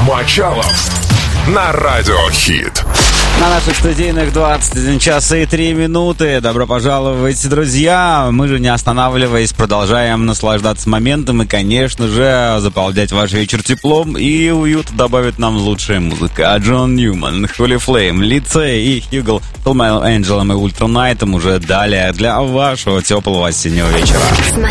Мочалов на Радиохит. На наших студийных 21 час и 3 минуты. Добро пожаловать, друзья. Мы же, не останавливаясь, продолжаем наслаждаться моментом и, конечно же, заполнять ваш вечер теплом и уют добавит нам лучшая музыка. Джон Ньюман, Holy Flame, Лице и Хьюгл, Thelma Angel и Ультранайтом уже далее для вашего теплого осеннего вечера.